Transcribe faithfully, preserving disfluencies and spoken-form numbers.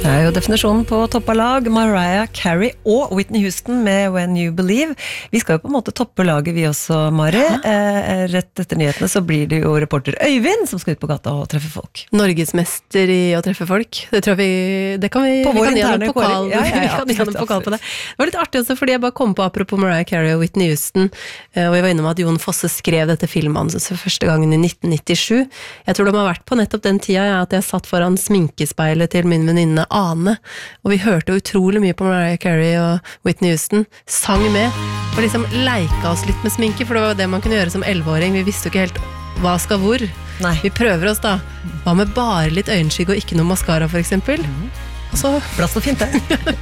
Det er jo definisjonen på toppalag, Mariah Carey og Whitney Houston med When You Believe. Vi skal jo på en måte toppe laget vi også, Mari. Eh, rett etter nyhetene så blir det jo reporter Øyvind som skal ut på gata og treffe folk. Norgesmester i å treffe folk. Det tror vi, det kan vi, på vi vår kan interne pokal, ja, ja, ja, vi kan gi en pokal på det. Det var litt artig også, fordi jeg bare kom på apropos Mariah Carey og Whitney Houston, og jeg var innom at Jon Fosse skrev dette filmmanuset for første gangen i nitten nittisju. Jeg tror de har vært på nettopp den tida ja, at jeg satt foran sminkespeilet til min venninne Ane, og vi hørte utrolig mye på Mariah Carey og Whitney Houston, sang med, og liksom leika oss litt med sminke, for det var det man kunne gjøre som elleveåring. Vi visste jo ikke helt hva skal hvor. Nei. Vi prøver oss da. Hva med bare litt øyenskygge og ikke noe mascara for eksempel? Mm. Og så Plass og fint det.